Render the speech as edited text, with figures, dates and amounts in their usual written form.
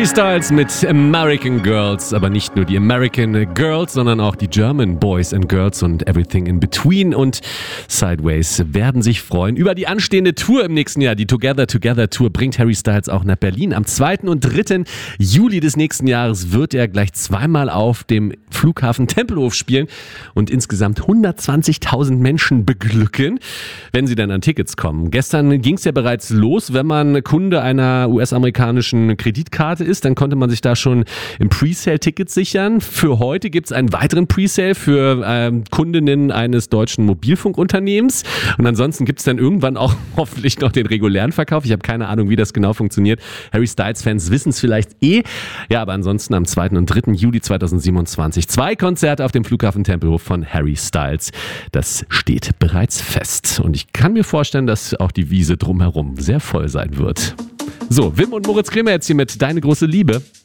Harry Styles mit American Girls, aber nicht nur die American Girls, sondern auch die German Boys and Girls und Everything in Between und Sideways werden sich freuen über die anstehende Tour im nächsten Jahr. Die Together Tour bringt Harry Styles auch nach Berlin. Am 2. und 3. Juli des nächsten Jahres wird er gleich zweimal auf dem Flughafen Tempelhof spielen und insgesamt 120.000 Menschen beglücken, wenn sie dann an Tickets kommen. Gestern ging es ja bereits los, wenn man Kunde einer US-amerikanischen Kreditkarte ist, dann konnte man sich da schon im Presale Tickets sichern. Für heute gibt es einen weiteren Presale für Kundinnen eines deutschen Mobilfunkunternehmens und ansonsten gibt es dann irgendwann auch hoffentlich noch den regulären Verkauf. Ich habe keine Ahnung, wie das genau funktioniert. Harry Styles-Fans wissen es vielleicht Ja, aber ansonsten am 2. und 3. Juli 2027 2 Konzerte auf dem Flughafen Tempelhof von Harry Styles. Das steht bereits fest. Und ich kann mir vorstellen, dass auch die Wiese drumherum sehr voll sein wird. So, Wim und Moritz Kremer jetzt hier mit Deine große Liebe.